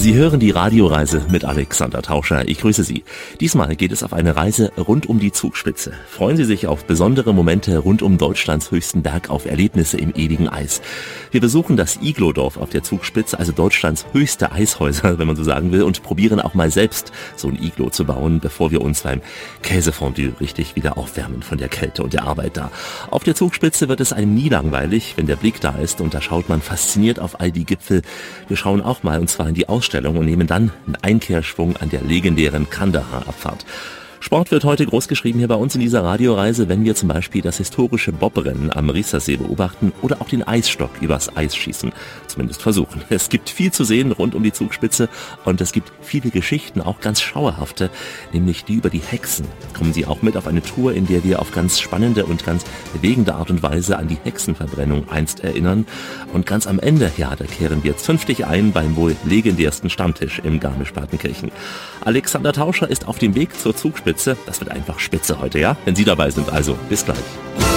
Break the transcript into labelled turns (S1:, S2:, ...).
S1: Sie hören die Radioreise mit Alexander Tauscher. Ich grüße Sie. Diesmal geht es auf eine Reise rund um die Zugspitze. Freuen Sie sich auf besondere Momente rund um Deutschlands höchsten Berg, auf Erlebnisse im ewigen Eis. Wir besuchen das Iglodorf auf der Zugspitze, also Deutschlands höchste Eishäuser, wenn man so sagen will, und probieren auch mal selbst so ein Iglo zu bauen, bevor wir uns beim Käsefondue richtig wieder aufwärmen von der Kälte und der Arbeit da. Auf der Zugspitze wird es einem nie langweilig, wenn der Blick da ist, und da schaut man fasziniert auf all die Gipfel. Wir schauen auch mal, und zwar in die Ausstellung, und nehmen dann einen Einkehrschwung an der legendären Kandahar-Abfahrt. Sport wird heute groß geschrieben hier bei uns in dieser Radioreise, wenn wir zum Beispiel das historische Bobrennen am Riesersee beobachten oder auch den Eisstock übers Eis schießen. Zumindest versuchen. Es gibt viel zu sehen rund um die Zugspitze und es gibt viele Geschichten, auch ganz schauerhafte, nämlich die über die Hexen. Kommen Sie auch mit auf eine Tour, in der wir auf ganz spannende und ganz bewegende Art und Weise an die Hexenverbrennung einst erinnern. Und ganz am Ende, ja, da kehren wir zünftig ein beim wohl legendärsten Stammtisch im Garmisch-Partenkirchen. Alexander Tauscher ist auf dem Weg zur Zugspitze. Das wird einfach spitze heute, ja? Wenn Sie dabei sind, also bis gleich.